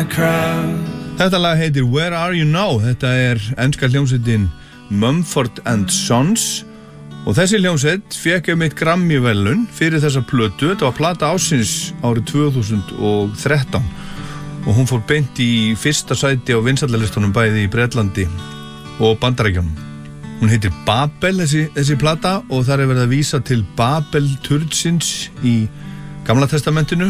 the crowd. Þetta lag heitir Where Are You Now? Þetta enska hljómsveitin Mumford & Sons og þessi hljómsveit fékk einmitt Grammy-verðlaun fyrir þessa plötu. Þetta var plata ársins árið 2013 og hún fór beint í fyrsta sæti á vinsællalistunum bæði í Bretlandi og Bandaríkjunum. Hún heitir Babel, þessi plata, og þar verið að vísa til Babel-turnsins í Gamla testamentinu,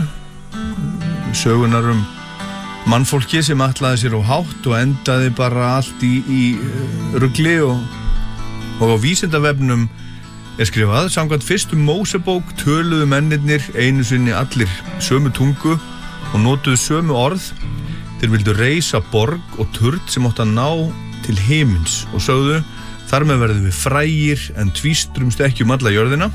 sögunar mannfólki sem ætlaði sér á hátt og endaði bara allt í rugli og á vísindavefnum skrifað: samkvæmt fyrstu Mósebók töluðu mennirnir einu sinni allir sömu tungu og notuðu sömu orð. Þeir vildu reisa borg og turn sem átti að ná til himins og sögðu: þar með verðum við frægir en tvístrumst ekki alla jörðina.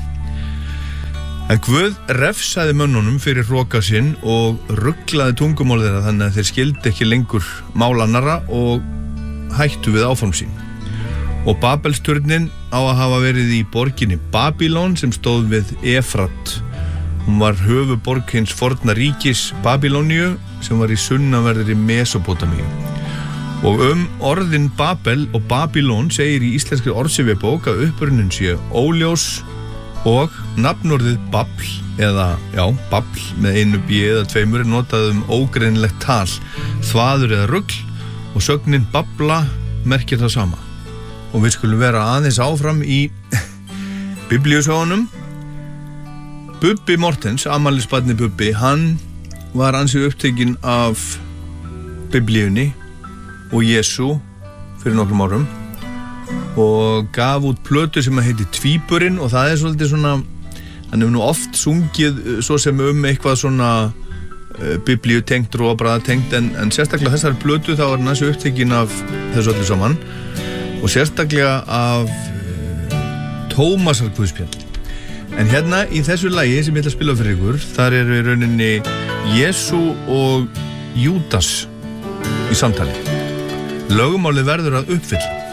En Guð refsaði mönnunum fyrir hroka sinn og ruglaði tungumál þeirra þannig að þeir skildi ekki lengur mál annarra og hættu við áform sín. Og Babelsturnin á að hafa verið í borginni Babylon sem stóð við Efrat. Hún var höfuðborg hins forna ríkis Babylóníu sem var í sunnanverðri Mesópótamíu. Og orðin Babel og Babylon segir í íslenskri orðsifjabók að upprunnin sé óljós og nafnorðið babl eða, babl með einu b eða tveimur notað ógreinilegt tal, þvaður eða rugl og sögnin babla merkir það sama. Og við skulum vera aðeins áfram í biblíusögunum. Bubbi Mortens, afmælisbarnið Bubbi, hann var ansi upptekinn af biblíunni og Jesú fyrir nokkrum árum og gaf út plötu sem heitir Tvíburinn og það svolítið svona, hann hefur nú oft sungið svo sem eitthvað svona biblíu tengt, róabræða tengt, en sérstaklega þessari plötu þá var hann ansi upptekinn af þessu öllu saman og sérstaklega af Tómasar guðspjalli. En hérna í þessu lagi sem ég ætla að spila fyrir ykkur, þar í rauninni Jesú og Júdas í samtali. Lögmálið verður að uppfylla.